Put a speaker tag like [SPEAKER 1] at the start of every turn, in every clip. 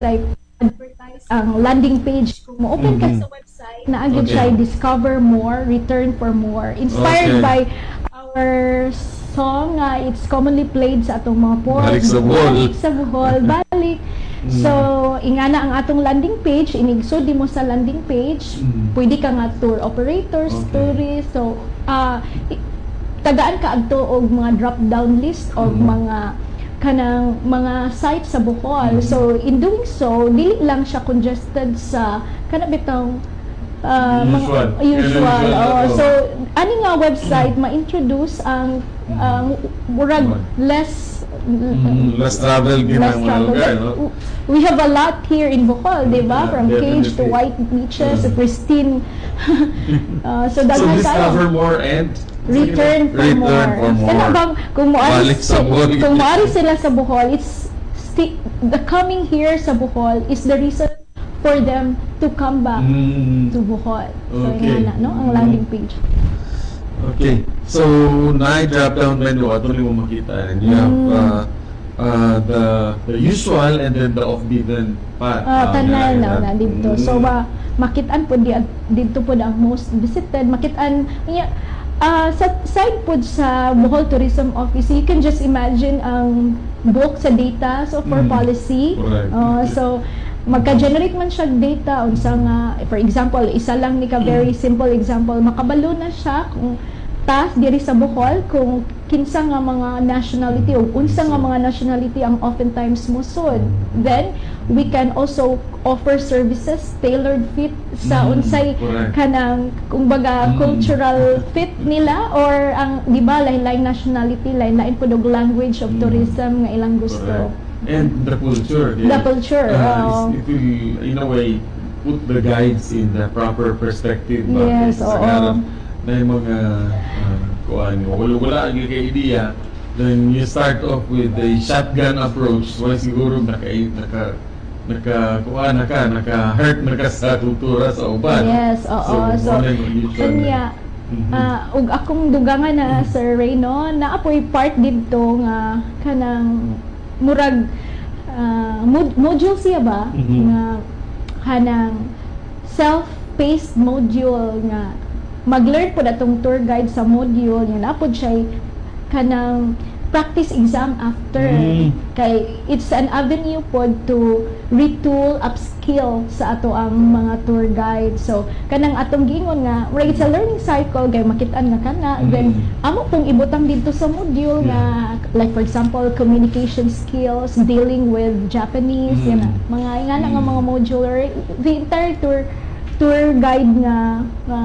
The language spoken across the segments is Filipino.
[SPEAKER 1] like advertise ang landing page kung mo-open ka sa website na agad siya discover more, return for more, inspired by our song it's commonly played sa atong mga
[SPEAKER 2] Balik sa Bohol.
[SPEAKER 1] Balik sa Bohol, balik. So, ingana ang atong landing page, inigsod mo sa landing page, pwede ka nga tour operators, tourists, so, tagaan ka adto og mga drop-down list o mga kanang mga sites sa Bohol. So, in doing so, dili lang siya congested sa kanang bitang usual. So, ani nga website ma-introduce ang murag less
[SPEAKER 2] travel lugar, no?
[SPEAKER 1] We have a lot here in Bohol, di ba? From cage to white beaches, pristine. So
[SPEAKER 2] discover more and
[SPEAKER 1] return for more. Kaya bang kung maari sila sa Bohol, the coming here sa Bohol is the reason for them to come back to Bohol. So ingana, no? Ang landing page.
[SPEAKER 2] Okay. So, na-drop down menu, ato rin mo makita. And you have the usual and then the off-beaten path.
[SPEAKER 1] Tanan na dito. So, makitaan po dito po ang most visited. Makitaan, sa side po sa Bohol Tourism Office, you can just imagine ang book sa data, so for policy. So, magka-generate man siya data unsa nga, for example, isa lang ni ka very simple example, makabalo na siya kung taas diri sa Bohol kung kinsa nga mga nationality o unsa nga mga nationality ang oftentimes mosud. Then we can also offer services tailored fit sa unsay kanang kumbaga cultural fit nila or ang di ba lain-lain nationality, lain-lain pud og language of tourism nga ilang gusto.
[SPEAKER 2] And the culture.
[SPEAKER 1] The culture.
[SPEAKER 2] It will, in a way, put the guides in the proper perspective.
[SPEAKER 1] Yes, oo.
[SPEAKER 2] Na yung mga, wala ang idea, then you start off with the shotgun approach. Wala siguro naka-hurt na ka sa kultura sa uban.
[SPEAKER 1] Yes, oo. So kanya, ug akong dugangan na Sir Reyno, naapoy part dito nga kanang murag module siya ba nga kanang self-paced module nga mag-learn po atong tour guide sa module nga napod siya kanang practice exam after kay it's an avenue po to retool upskill sa ato ang mga tour guide. So kanang atong giingon nga it's a learning cycle kay makitaan nga kana then amo pong ibutang dito sa module nga like for example communication skills, dealing with Japanese yan mga ingana nga mga modular the entire tour guide nga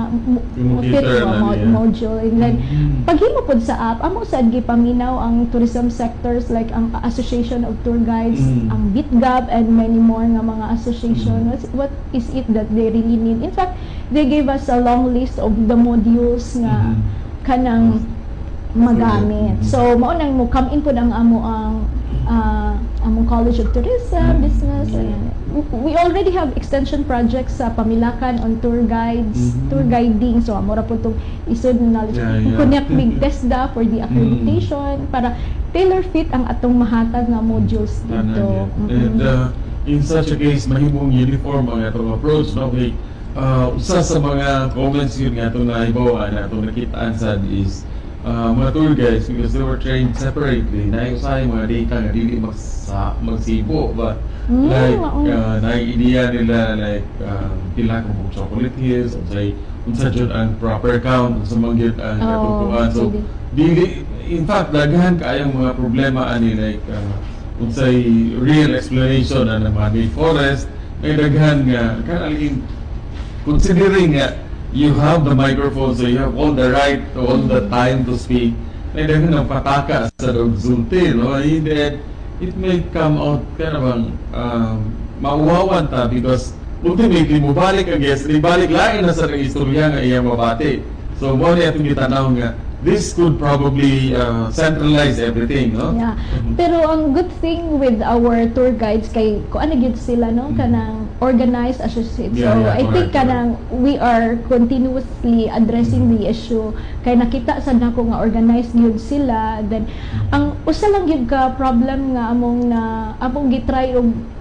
[SPEAKER 1] fit module and then paghimo pod sa app amo sad gipaminaw ang tourism sectors like ang Association of Tour Guides, ang BitGab and many more nga mga association. What is it that they really need? In fact, they gave us a long list of the modules nga kanang magamit. So mao nang mo come in pod ang amo ang among College of Tourism, Business. We already have extension projects sa Pamilakan on tour guides, tour guiding. So, amora po itong isod na knowledge. Connect big TESDA for the accreditation para tailor fit ang atong mahatag nga modules dito.
[SPEAKER 2] And in such a case, mahimong uniform ang atong approach. No? Okay. Usa sa mga comments yun nga itong naibawa na itong nakitaan sa is mga tour guides because they were trained separately naiusahay mga data nga dili magsibo ba like nai-idea nila like pila kung chocolate hills unsa jud ang proper count sa mga ang natutuan so dili in fact daghan kaayang mga problema ani like unsay real explanation ang mga forest ay daghan nga kanalin considering nga you have the microphone, so you have all the right, all the time to speak. And then ng pataka sa dogzulti, no? And then, it may come out kind of mauwawan ta because ultimately, mubalik ang guest, ibalik lain na sa istorya nga iya mabati. So, mo na itong itanaw nga, this could probably centralize everything, no?
[SPEAKER 1] Yeah. Pero ang good thing with our tour guides kay kung ano gyud sila no kanang organized associates. So I think kanang we are continuously addressing the issue kay nakita sad nako nga organized gyud sila then ang usa lang gyud ka problem nga among gitry og